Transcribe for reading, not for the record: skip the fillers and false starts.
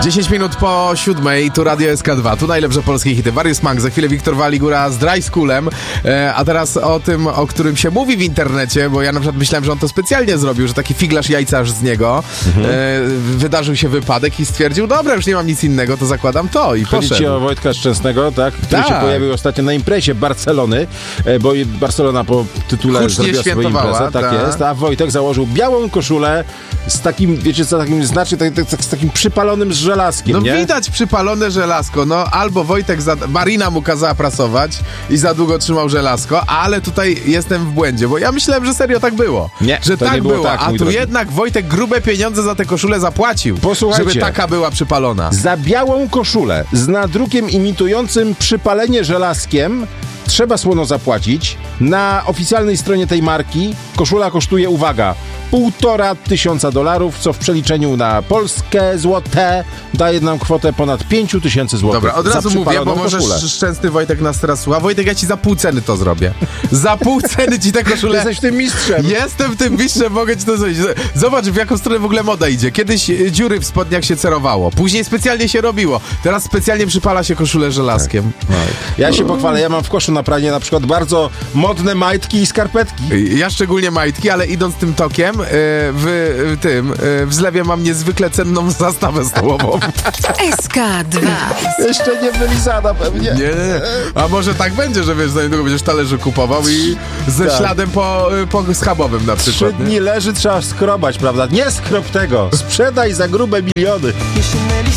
10 minut po 7, tu Radio SK2, tu najlepsze polskie hity. Warius Mank, za chwilę Wiktor Waligura z Dry Schoolem, a teraz o tym, o którym się mówi w internecie, bo ja na przykład myślałem, że on to specjalnie zrobił, że taki figlarz jajcarz z niego, wydarzył się wypadek i stwierdził, dobra, już nie mam nic innego, to zakładam to i poszedł. Chodzi o Wojtka Szczęsnego, tak? Który się pojawił ostatnio na imprezie Barcelony, bo Barcelona po tytule Hucznie zrobiła swoją imprezę, tak jest, a Wojtek założył białą koszulę z takim, wiecie co, takim znaczy, z takim przypalonym żelazkiem, no nie? Widać przypalone żelazko, no albo Wojtek, Marina mu kazała prasować i za długo trzymał żelazko, ale tutaj jestem w błędzie, bo ja myślałem, że serio tak było. Nie, że to tak nie było było, tak, a tu drogi. jednak Wojtek grube pieniądze za tę koszulę zapłacił, Posłuchajcie. żeby taka była przypalona. Za białą koszulę z nadrukiem imitującym przypalenie żelazkiem trzeba słono zapłacić. Na oficjalnej stronie tej marki koszula kosztuje, uwaga, $1500, co w przeliczeniu na Polskę złote daje nam kwotę ponad 5000 zł. Dobra, od razu mówię, bo może szczęsny Wojtek nas teraz słucha. Wojtek, ja ci za pół ceny to zrobię. Za pół ceny ci tę koszulę. Jesteś tym mistrzem. Jestem tym mistrzem, mogę ci to zrobić. Zobacz, w jaką stronę w ogóle moda idzie. Kiedyś dziury w spodniach się cerowało, później specjalnie się robiło. Teraz specjalnie przypala się koszulę żelazkiem. No. Ja się pochwalę, ja mam w koszu na pranie na przykład bardzo modne majtki i skarpetki. Ja szczególnie majtki, ale idąc tym tokiem, w zlewie mam niezwykle cenną zastawę stołową. SK2. Jeszcze nie wylizana pewnie. Nie. A może tak będzie, że wiesz, za niedługo będziesz talerze kupował i ze śladem po schabowym na przykład. 3 dni leży, trzeba skrobać, prawda? Nie skrob tego. Sprzedaj za grube miliony.